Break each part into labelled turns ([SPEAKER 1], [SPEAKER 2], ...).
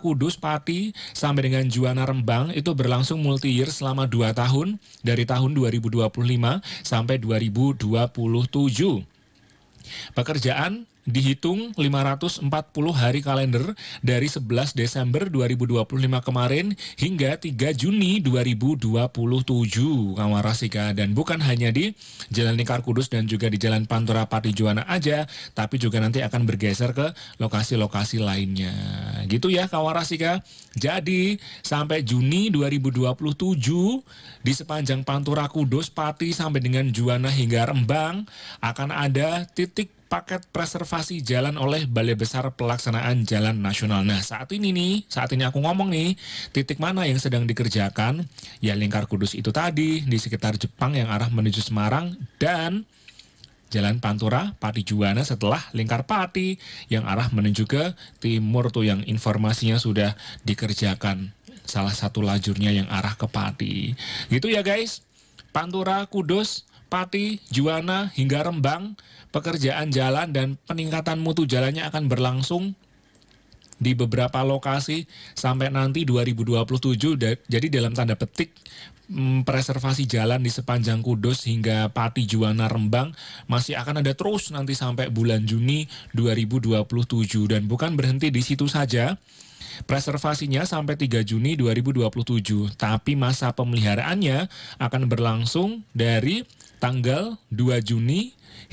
[SPEAKER 1] Kudus, Pati, sampai dengan Juwana Rembang itu berlangsung multi-year selama 2 tahun, dari tahun 2025 sampai 2027. Pekerjaan dihitung 540 hari kalender dari 11 Desember 2025 kemarin hingga 3 Juni 2027, kawan Rasika. Dan bukan hanya di Jalan Lingkar Kudus dan juga di Jalan Pantura Pati Juwana aja, tapi juga nanti akan bergeser ke lokasi-lokasi lainnya. Gitu ya, kawan Rasika. Jadi, sampai Juni 2027 di sepanjang Pantura Kudus, Pati sampai dengan Juwana hingga Rembang akan ada titik paket preservasi jalan oleh Balai Besar Pelaksanaan Jalan Nasional. Nah, saat ini aku ngomong nih, titik mana yang sedang dikerjakan? Ya, Lingkar Kudus itu tadi, di sekitar Jepang yang arah menuju Semarang, dan Jalan Pantura Pati Juwana setelah Lingkar Pati yang arah menuju ke timur tuh, yang informasinya sudah dikerjakan. Salah satu lajurnya yang arah ke Pati. Gitu ya guys, Pantura Kudus, Pati, Juwana, hingga Rembang, pekerjaan jalan dan peningkatan mutu jalannya akan berlangsung di beberapa lokasi sampai nanti 2027. Jadi dalam tanda petik, preservasi jalan di sepanjang Kudus hingga Pati, Juwana, Rembang masih akan ada terus nanti sampai bulan Juni 2027. Dan bukan berhenti di situ saja, preservasinya sampai 3 Juni 2027, tapi masa pemeliharaannya akan berlangsung dari tanggal 2 Juni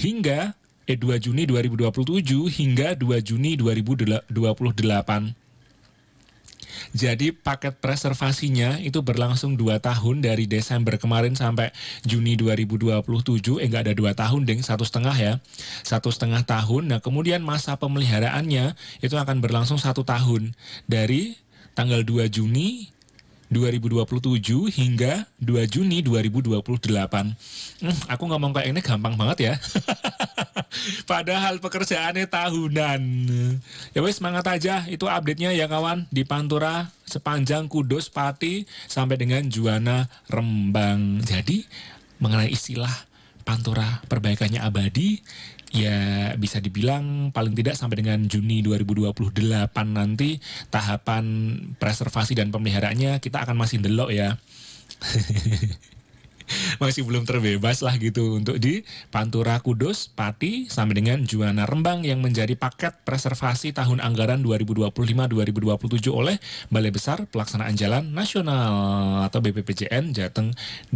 [SPEAKER 1] 2027 hingga 2 Juni 2028. Jadi paket preservasinya itu berlangsung 2 tahun dari Desember kemarin sampai Juni 2027. Enggak ada 2 tahun, deng, 1,5 ya. 1,5 tahun. Nah, kemudian masa pemeliharaannya itu akan berlangsung 1 tahun dari tanggal 2 Juni 2027 hingga 2 Juni 2028. Aku ngomong kayak ini gampang banget ya. Padahal pekerjaannya tahunan. Ya wes, semangat aja. Itu update-nya ya kawan, di Pantura sepanjang Kudus, Pati sampai dengan Juwana, Rembang. Jadi mengenai istilah Pantura perbaikannya abadi, ya bisa dibilang paling tidak sampai dengan Juni 2028 nanti tahapan preservasi dan pemeliharaannya kita akan masih delok ya. Masih belum terbebas lah gitu untuk di Pantura Kudus, Pati sampai dengan Juwana, Rembang yang menjadi paket preservasi tahun anggaran 2025-2027 oleh Balai Besar Pelaksanaan Jalan Nasional atau BPPJN Jateng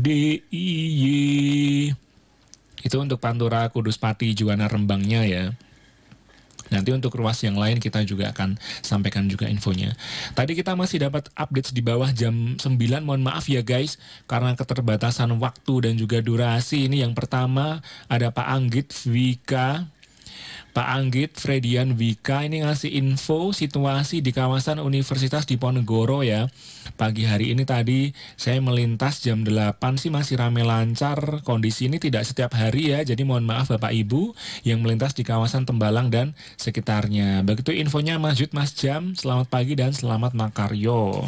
[SPEAKER 1] DIY. Itu untuk Pantura Kudus, Pati, Juwana, Rembangnya ya. Nanti untuk ruas yang lain kita juga akan sampaikan juga infonya. Tadi kita masih dapat update di bawah jam 9. Mohon maaf ya guys, karena keterbatasan waktu dan juga durasi. Ini yang pertama ada Pak Anggit Wika. Pak Anggit Fredian Wika ini ngasih info situasi di kawasan Universitas Diponegoro ya. Pagi hari ini tadi saya melintas jam 8 sih masih rame lancar. Kondisi ini tidak setiap hari ya, jadi mohon maaf Bapak Ibu yang melintas di kawasan Tembalang dan sekitarnya. Begitu infonya Mas Jud, Mas Jam. Selamat pagi dan selamat makaryo.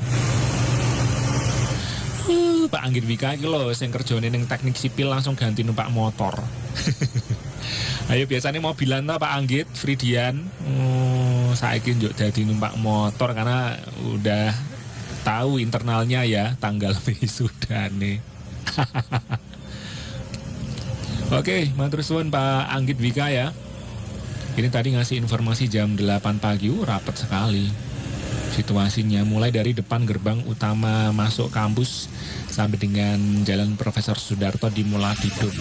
[SPEAKER 1] Pak Anggit Wika iki lho sing kerjane ning teknik sipil langsung ganti numpak motor. Ayo biasanya mobilan ta Pak Anggit Fridian. Saiki njuk dadi numpak motor karena udah tahu internalnya ya tanggal wisudane. Oke, matur suwun Pak Anggit Wika ya. Ini tadi ngasih informasi jam 8 pagi, rapat sekali situasinya, mulai dari depan gerbang utama masuk kampus sampai dengan Jalan Profesor Sudarto di Muladidun.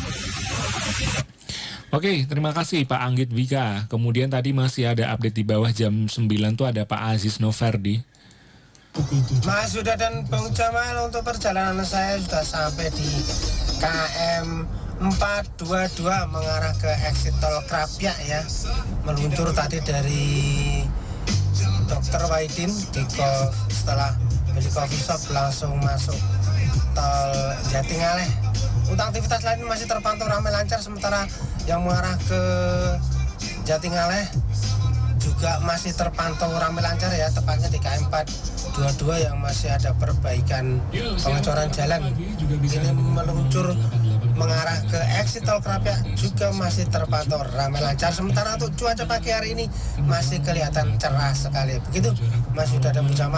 [SPEAKER 1] Oke, terima kasih Pak Anggit Wika. Kemudian tadi masih ada update di bawah jam 9 tuh ada Pak Aziz Noverdi.
[SPEAKER 2] Mas Yuda dan Bang Jamal, untuk perjalanan saya sudah sampai di KM 422 mengarah ke exit tol Krapyak ya. Meluncur tadi dari Dr. Waidin setelah beli coffee shop langsung masuk tol Jatingaleh. Untuk aktivitas lain masih terpantau ramai lancar, sementara yang mengarah ke Jatingaleh juga masih terpantau ramai lancar ya, tepatnya di KM 422 yang masih ada perbaikan pengecoran jalan. Ini meluncur mengarah ke exit tol Krapyak juga masih terpantau ramai lancar, sementara untuk cuaca pagi hari ini masih kelihatan cerah sekali. Begitu Mas Yuda dan Bu Jamal.